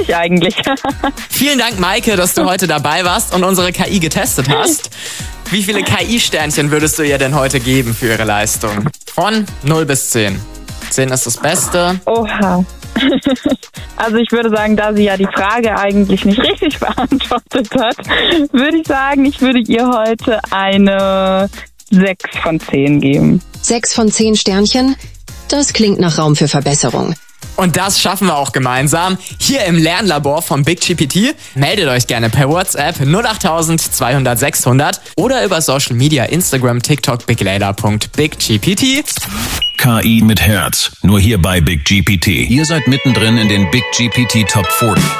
ich eigentlich. Vielen Dank, Maike, dass du heute dabei warst und unsere KI getestet hast. Wie viele KI-Sternchen würdest du ihr denn heute geben für ihre Leistung? Von 0 bis 10. 10 ist das Beste. Oha. Also ich würde sagen, da sie ja die Frage eigentlich nicht richtig beantwortet hat, würde ich sagen, ich würde ihr heute eine 6 von 10 geben. 6 von 10 Sternchen? Das klingt nach Raum für Verbesserung. Und das schaffen wir auch gemeinsam hier im Lernlabor von BigGPT. Meldet euch gerne per WhatsApp 08000 200 600 oder über Social Media, Instagram, TikTok, bigLayla.BigGPT. KI mit Herz. Nur hier bei BigGPT. Ihr seid mittendrin in den BigGPT Top 40.